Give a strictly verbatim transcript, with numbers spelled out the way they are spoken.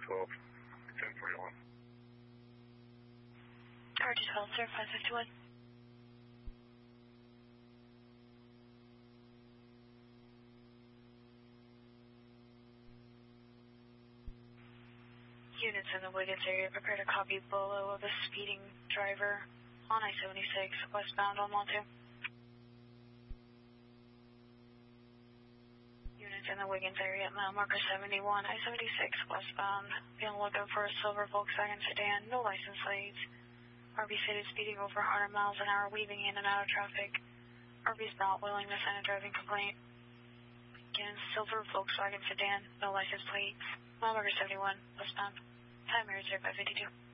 twelve, ten forty-one. R two twelve, zero five fifty-one. Units in the Wiggins area prepare to copy Bolo of a speeding driver on I seventy-six, westbound on one two. Units in the Wiggins area at mile marker seventy-one, I seventy-six, westbound. Be on the lookout for a silver Volkswagen sedan, no license plates. R V cited speeding over one hundred miles an hour, weaving in and out of traffic. R V's not willing to send a driving complaint. Again, silver Volkswagen sedan, no license plates. Mile marker seventy-one, westbound. Time zero five fifty-two.